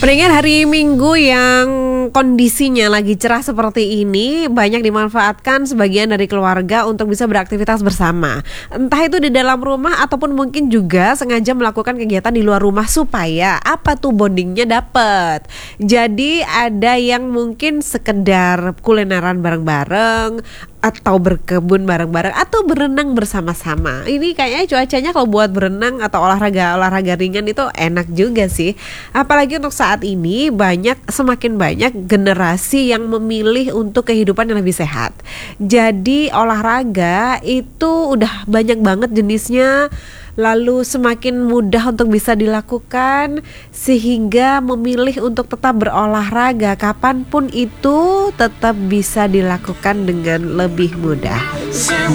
Peringatan hari Minggu yang kondisinya lagi cerah seperti ini banyak dimanfaatkan sebagian dari keluarga untuk bisa beraktivitas bersama. Entah itu di dalam rumah ataupun mungkin juga sengaja melakukan kegiatan di luar rumah supaya apa tuh bondingnya dapet. Jadi ada yang mungkin sekedar kulineran bareng-bareng atau berkebun bareng-bareng atau berenang bersama-sama. Ini kayaknya cuacanya kalau buat berenang atau olahraga ringan itu enak juga sih. Apalagi untuk saat ini semakin banyak generasi yang memilih untuk kehidupan yang lebih sehat. Jadi olahraga itu udah banyak banget jenisnya. Lalu semakin mudah untuk bisa dilakukan sehingga memilih untuk tetap berolahraga kapanpun itu tetap bisa dilakukan dengan lebih mudah.